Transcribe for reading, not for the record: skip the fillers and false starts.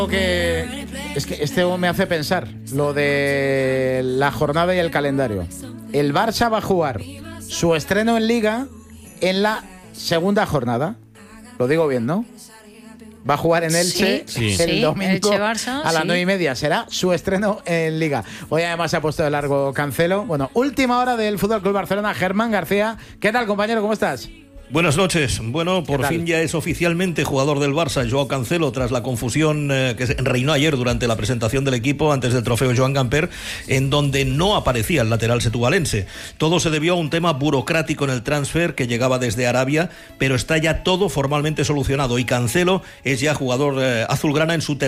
Es que este me hace pensar lo de la jornada y el calendario. El Barça va a jugar su estreno en Liga en la segunda jornada. Lo digo bien, ¿no? Va a jugar en Elche el domingo Elche-Barça, a las 9:30. Será su estreno en Liga. Hoy además se ha puesto de largo Cancelo. Bueno, última hora del Fútbol Club Barcelona. Germán García. ¿Qué tal, compañero? ¿Cómo estás? Buenas noches. Bueno, por fin ya es oficialmente jugador del Barça Joao Cancelo, tras la confusión que reinó ayer durante la presentación del equipo antes del trofeo Joan Gamper, en donde no aparecía el lateral setubalense. Todo se debió a un tema burocrático en el transfer que llegaba desde Arabia, pero está ya todo formalmente solucionado y Cancelo es ya jugador azulgrana en su